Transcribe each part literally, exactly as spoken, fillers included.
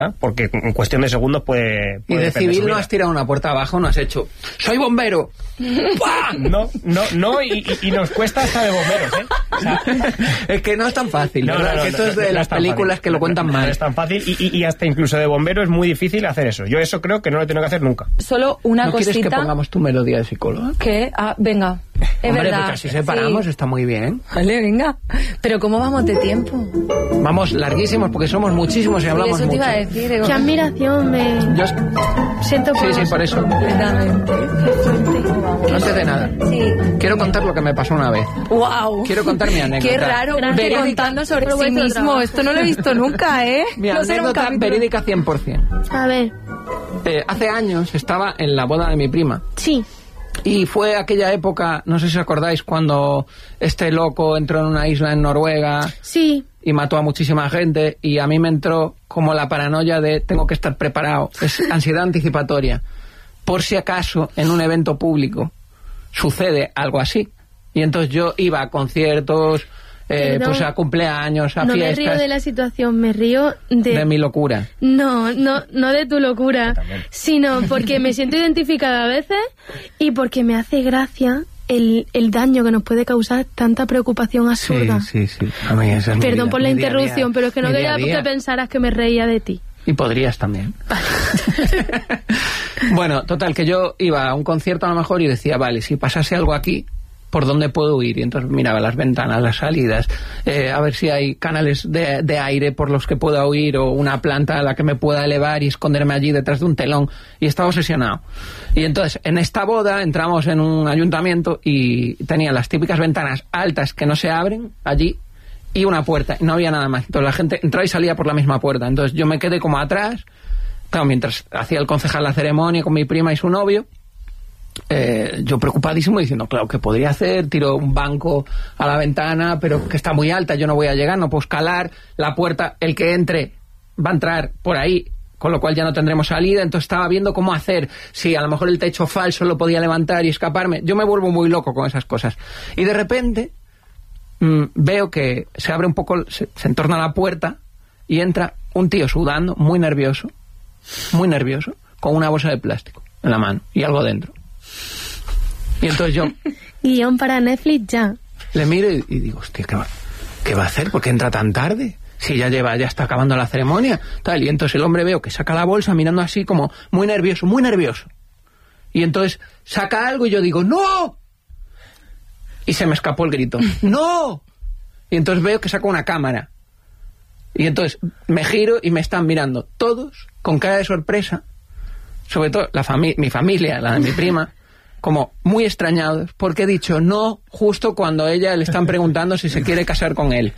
porque en cuestión de segundos puede... puede y de civil no has tirado una puerta abajo, no has hecho ¡soy bombero! ¡Pam! No, no, no, y, y, y nos cuesta hasta de bomberos, ¿eh? O sea, es que no es tan fácil, no, ¿verdad? No, no, que esto no, es de no, las no películas fácil, que lo cuentan no, mal. No es tan fácil, y, y, y hasta incluso de bombero es muy difícil hacer eso. Yo eso creo que no lo he tenido que hacer nunca. Solo una ¿No cosita... quieres que pongamos tu melodía de psicóloga? ¿Qué? Ah, venga. Es Hombre, verdad. porque así separamos, sí. Está muy bien. Vale, venga. Pero ¿cómo vamos de tiempo? Vamos larguísimos porque somos muchísimos y hablamos sí, eso te mucho. Iba a decir, digo... Qué admiración, me... Yo... siento por... Sí, sí, por eso. Completamente. Antes de nada, sí. quiero contar lo que me pasó una vez. ¡Wow! Quiero contar mi anécdota. Qué raro, ver contando sobre sí mismo. Trabajo. Esto no lo he visto nunca, ¿eh? Mi no anécdota verídica cien por ciento. A ver. Eh, hace años estaba en la boda de mi prima. Sí. Y fue aquella época, no sé si os acordáis, cuando este loco entró en una isla en Noruega. Sí. Y mató a muchísima gente, y a mí me entró como la paranoia de tengo que estar preparado. Es ansiedad anticipatoria. Por si acaso en un evento público sucede algo así. Y entonces yo iba a conciertos, eh, pues a cumpleaños, a no fiestas. No me río de la situación, me río de... De mi locura. No, no, no de tu locura, sino porque me siento identificada a veces y porque me hace gracia el, el daño que nos puede causar tanta preocupación absurda. Sí, sí, sí. A mí esa es mi Perdón vida, por la mi día a día. interrupción, pero es que no Mi quería día a día. que pensaras que me reía de ti. Y podrías también. Bueno, total, que yo iba a un concierto a lo mejor y decía, vale, si pasase algo aquí, ¿por dónde puedo ir? Y entonces miraba las ventanas, las salidas, eh, a ver si hay canales de, de aire por los que pueda huir o una planta a la que me pueda elevar y esconderme allí detrás de un telón. Y estaba obsesionado. Y entonces, en esta boda, entramos en un ayuntamiento y tenía las típicas ventanas altas que no se abren allí y una puerta, y no había nada más. Entonces la gente entraba y salía por la misma puerta. Entonces yo me quedé como atrás, claro, mientras hacía el concejal la ceremonia con mi prima y su novio, eh, yo preocupadísimo diciendo, claro, ¿qué podría hacer? Tiro un banco a la ventana, pero que está muy alta, yo no voy a llegar, no puedo escalar, la puerta, el que entre va a entrar por ahí, con lo cual ya no tendremos salida. Entonces estaba viendo cómo hacer, si a lo mejor el techo falso lo podía levantar y escaparme. Yo me vuelvo muy loco con esas cosas. Y de repente veo que se abre un poco, se, se entorna la puerta y entra un tío sudando, muy nervioso, muy nervioso, con una bolsa de plástico en la mano y algo dentro. Y entonces yo... Guión para Netflix ya. Le miro y, y digo, hostia, ¿qué va, ¿qué va a hacer? ¿Por qué entra tan tarde? Si ya lleva, ya está acabando la ceremonia. Tal, y entonces el hombre veo que saca la bolsa mirando así como muy nervioso, muy nervioso. Y entonces saca algo y yo digo, ¡no! Y se me escapó el grito, ¡no! Y entonces veo que saca una cámara. Y entonces me giro y me están mirando todos con cara de sorpresa, sobre todo la fami- mi familia, la de mi prima, como muy extrañados, porque he dicho no justo cuando a ella le están preguntando si se quiere casar con él.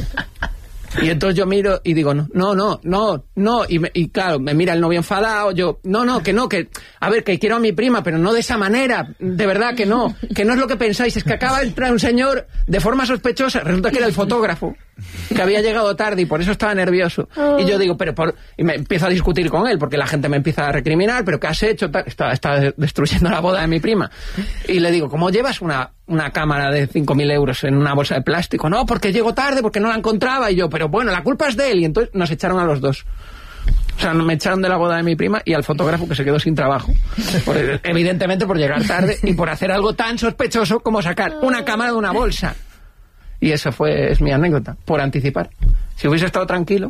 Y entonces yo miro y digo, no, no, no, no, no. Y, me, y claro, me mira el novio enfadado, yo, no, no, que no, que, a ver, que quiero a mi prima, pero no de esa manera, de verdad que no, que no es lo que pensáis, es que acaba de entrar un señor de forma sospechosa, resulta que era el fotógrafo, que había llegado tarde y por eso estaba nervioso. Oh. Y yo digo, pero por... Y me empiezo a discutir con él, porque la gente me empieza a recriminar, pero ¿qué has hecho? Está, está destruyendo la boda de mi prima. Y le digo, ¿cómo llevas una, una cámara de cinco mil euros en una bolsa de plástico? No, porque llego tarde, porque no la encontraba. Y yo, pero bueno, la culpa es de él. Y entonces nos echaron a los dos. O sea, me echaron de la boda de mi prima y al fotógrafo, que se quedó sin trabajo. Por, evidentemente por llegar tarde y por hacer algo tan sospechoso como sacar una cámara de una bolsa. Y esa fue, es mi anécdota, por anticipar. Si hubiese estado tranquilo...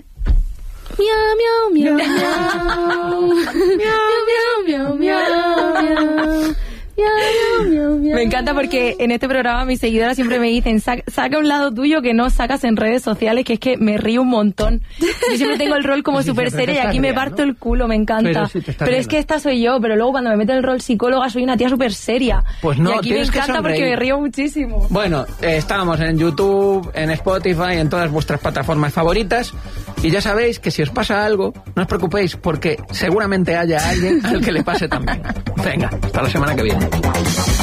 Miau, miau, miau, miau. Miau, miau, miau, miau. Me encanta porque en este programa mis seguidoras siempre me dicen, saca, saca un lado tuyo que no sacas en redes sociales, que es que me río un montón. Yo siempre tengo el rol como sí, súper seria y aquí me parto el culo, me encanta. Pero, sí pero es que esta soy yo, pero luego cuando me meto en el rol psicóloga soy una tía súper seria. Pues no, y aquí me encanta porque me río muchísimo. Bueno, eh, estábamos en YouTube, en Spotify, en todas vuestras plataformas favoritas. Y ya sabéis que si os pasa algo, no os preocupéis, porque seguramente haya alguien al que le pase también. Venga, hasta la semana que viene.